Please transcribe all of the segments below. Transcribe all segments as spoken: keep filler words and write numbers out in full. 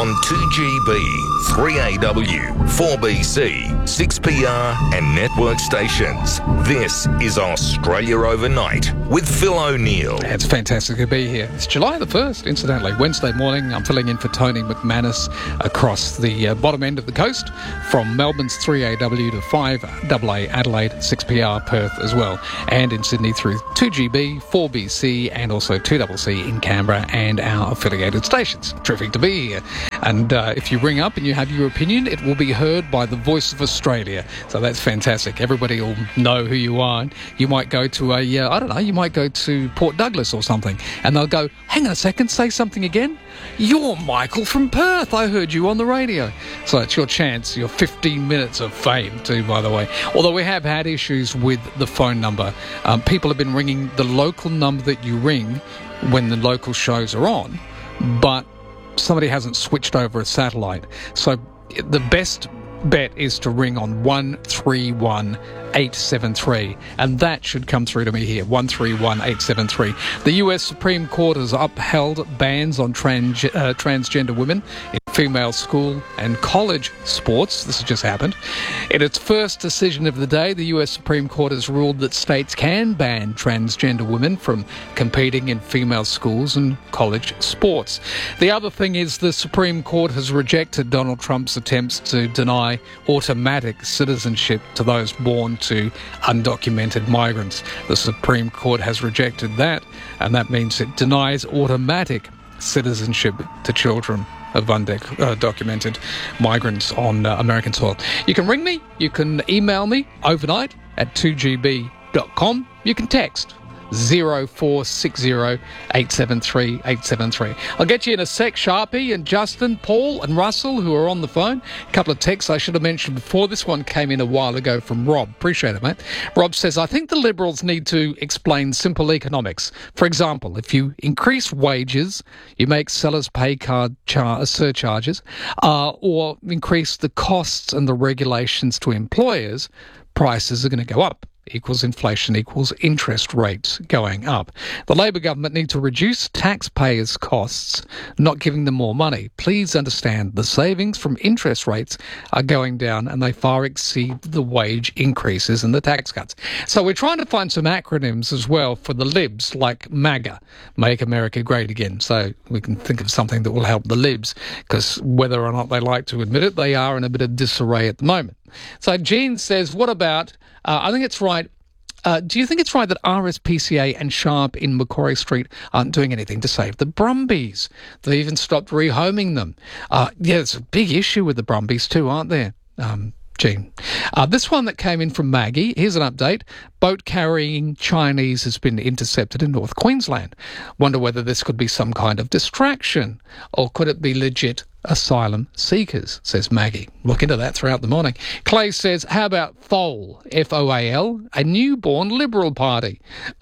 on two G B, three A W, four B C, six P R and network stations. This is Australia Overnight with Phil O'Neill. It's fantastic to be here. It's July the first, incidentally. Wednesday morning, I'm filling in for Tony McManus across the uh, bottom end of the coast from Melbourne's three A W to five A A Adelaide, six P R Perth as well, and in Sydney through two G B, four B C and also two C C in Canberra and our affiliated stations. Terrific to be here. And uh, if you ring up and you have your opinion, it will be heard by the Voice of Australia. So that's fantastic. Everybody will know who you are. You might go to a, uh, I don't know, you might go to Port Douglas or something, and they'll go, hang on a second, say something again. You're Michael from Perth. I heard you on the radio. So it's your chance, your fifteen minutes of fame too, by the way. Although we have had issues with the phone number. Um, people have been ringing the local number that you ring when the local shows are on, but somebody hasn't switched over a satellite. So the best bet is to ring on one three one eight seven three, and that should come through to me here, one three one eight seven three. The U S Supreme Court has upheld bans on trans, uh, transgender women in female school and college sports. This has just happened. In its first decision of the day, the U S Supreme Court has ruled that states can ban transgender women from competing in female schools and college sports. The other thing is the Supreme Court has rejected Donald Trump's attempts to deny automatic citizenship to those born to undocumented migrants. The Supreme Court has rejected that, and that means it denies automatic citizenship to children of undocumented migrants on uh, American soil. You can ring me, you can email me overnight at two g b dot com, you can text zero four six zero eight seven three eight seven three. I'll get you in a sec. Sharpie and Justin, Paul and Russell, who are on the phone. A couple of texts I should have mentioned before. This one came in a while ago from Rob. Appreciate it, mate. Rob says, I think the Liberals need to explain simple economics. For example, if you increase wages, you make sellers pay card char- surcharges, uh, or increase the costs and the regulations to employers, prices are going to go up. Equals inflation equals interest rates going up. The Labor government need to reduce taxpayers' costs, not giving them more money. Please understand the savings from interest rates are going down and they far exceed the wage increases and the tax cuts. So we're trying to find some acronyms as well for the Libs, like MAGA, Make America Great Again. So we can think of something that will help the Libs, because whether or not they like to admit it, they are in a bit of disarray at the moment. So Jean says, what about... Uh, I think it's right. Uh, do you think it's right that R S P C A and Sharp in Macquarie Street aren't doing anything to save the Brumbies? They even stopped rehoming them. Uh, yeah, there's a big issue with the Brumbies too, aren't there, um, Gene? Uh, this one that came in from Maggie, here's an update. Boat carrying Chinese has been intercepted in North Queensland. Wonder whether this could be some kind of distraction, or could it be legit asylum seekers, says Maggie. Look into that throughout the morning. Clay says, how about F O L, F O A L, a newborn Liberal Party?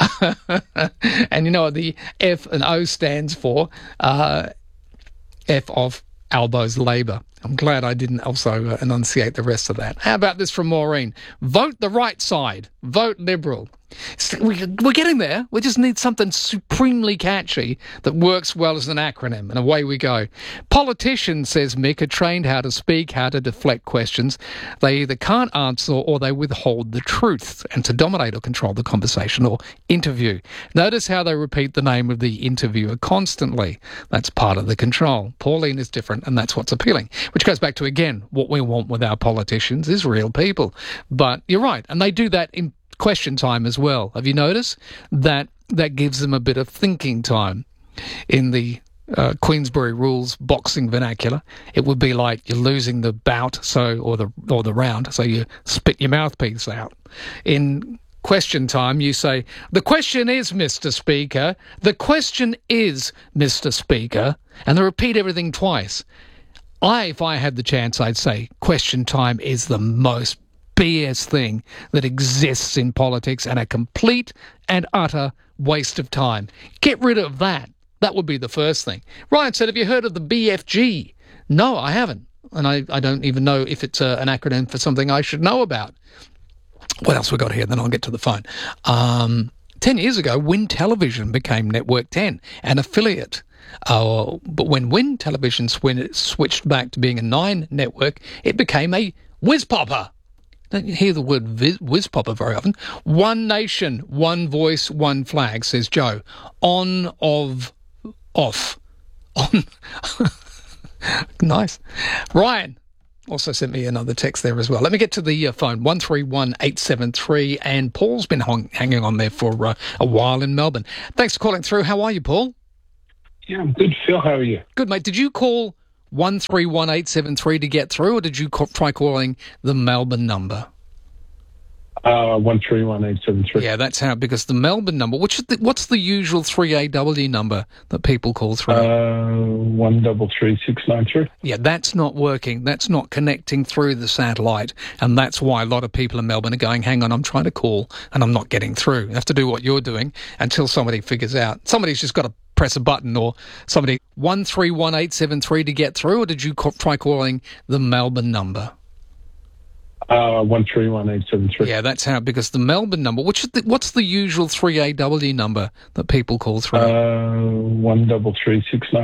And you know what the F and O stands for? Uh, F of Albo's Labor. I'm glad I didn't also uh, enunciate the rest of that. How about this from Maureen? Vote the right side. Vote Liberal. We're getting there. We just need something supremely catchy that works well as an acronym, and away we go. Politicians, says Mick, are trained how to speak, how to deflect questions. They either can't answer or they withhold the truth, and to dominate or control the conversation or interview. Notice how they repeat the name of the interviewer constantly. That's part of the control. Pauline is different, and that's what's appealing. Which goes back to, again, what we want with our politicians is real people. But you're right, and they do that in question time as well. Have you noticed that that gives them a bit of thinking time? In the uh, Queensberry Rules boxing vernacular, it would be like you're losing the bout, so or the or the round, so you spit your mouthpiece out. In question time, you say, the question is, Mister Speaker, the question is, Mister Speaker, and they repeat everything twice. I, if I had the chance, I'd say question time is the most B S thing that exists in politics and a complete and utter waste of time. Get rid of that. That would be the first thing. Ryan said, have you heard of the B F G? No, I haven't. And I, I don't even know if it's a, an acronym for something I should know about. What else we got here? Then I'll get to the phone. Um, ten years ago, Win Television became Network ten, an affiliate Uh, but when Win Television sw- switched back to being a Nine network, it became a whiz popper. Don't you hear the word viz- whiz popper very often? One nation, one voice, one flag, says Joe. On, of, off. On. Nice. Ryan also sent me another text there as well. Let me get to the uh, phone, one three one eight seven three, and Paul's been hung- hanging on there for uh, a while in Melbourne. Thanks for calling through. How are you, Paul? Yeah, I'm good, Phil. How are you? Good, mate. Did you call one three one eight seven three to get through, or did you co- try calling the Melbourne number? Uh, one three one eight seven three. Yeah, that's how, because the Melbourne number, which is the, what's the usual three A W number that people call through? Uh, one double three six nine three. Yeah, that's not working. That's not connecting through the satellite. And that's why a lot of people in Melbourne are going, hang on, I'm trying to call and I'm not getting through. You have to do what you're doing until somebody figures out. Somebody's just got to press a button, or somebody, one three one eight seven three to get through, or did you co- try calling the Melbourne number? Uh, one three one eight seven three. Yeah, that's how, because the Melbourne number, which is the, what's the usual three A W number that people call through? Uh, one double three six nine.